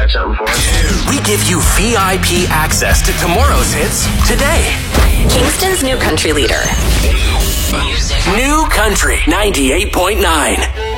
got something for us? We give you VIP access to tomorrow's hits today. Kingston's new country leader. New Country 98.9.